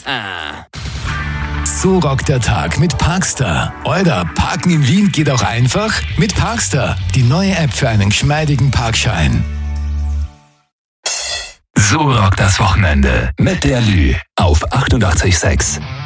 So rockt der Tag mit Parkstar. Oder Parken in Wien geht auch einfach mit Parkstar. Die neue App für einen geschmeidigen Parkschein. So rockt das Wochenende mit der Lü auf 88,6.